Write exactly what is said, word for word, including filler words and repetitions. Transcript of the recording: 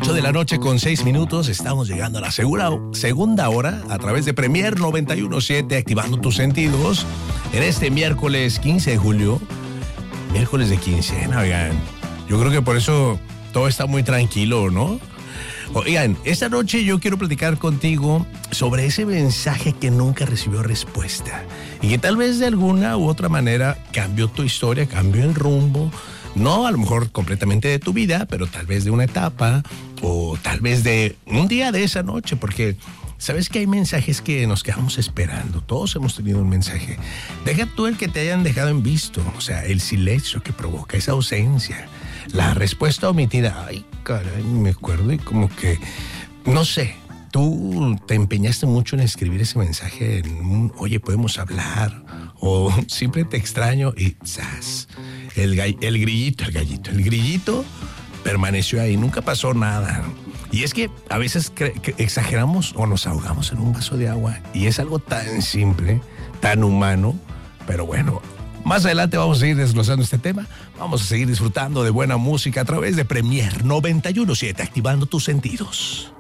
ocho de la noche con seis minutos. Estamos llegando a la segura, segunda hora a través de Premier noventa y uno punto siete, activando tus sentidos. En este miércoles quince de julio, miércoles de quincena, oigan. Yo creo que por eso todo está muy tranquilo, ¿no? Oigan, esta noche yo quiero platicar contigo sobre ese mensaje que nunca recibió respuesta y que tal vez de alguna u otra manera cambió tu historia, cambió el rumbo. No a lo mejor completamente de tu vida, pero tal vez de una etapa o tal vez de un día de esa noche, porque sabes que hay mensajes que nos quedamos esperando. Todos hemos tenido un mensaje. Deja tú el que te hayan dejado en visto, o sea, el silencio que provoca esa ausencia, la respuesta omitida. Ay, caray, me acuerdo y como que, no sé, tú te empeñaste mucho en escribir ese mensaje en un, oye, podemos hablar, o siempre te extraño y ¡zas! El, gall- el grillito, el gallito, el grillito permaneció ahí, nunca pasó nada. Y es que a veces cre- que exageramos o nos ahogamos en un vaso de agua y es algo tan simple, tan humano, pero bueno, más adelante vamos a seguir desglosando este tema, vamos a seguir disfrutando de buena música a través de Premier noventa y uno punto siete, activando tus sentidos.